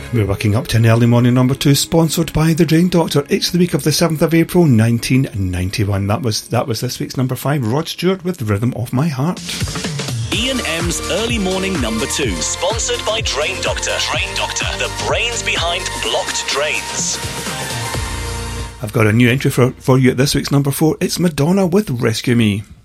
We're waking up to an early morning number 2, sponsored by The Drain Doctor. It's the week of the 7th of April 1991. That was this week's number 5, Rod Stewart with Rhythm of My Heart. Ian M's early morning number 2, sponsored by Drain Doctor. Drain Doctor, the brains behind blocked drains. I've got a new entry for you at this week's number 4. It's Madonna with Rescue Me.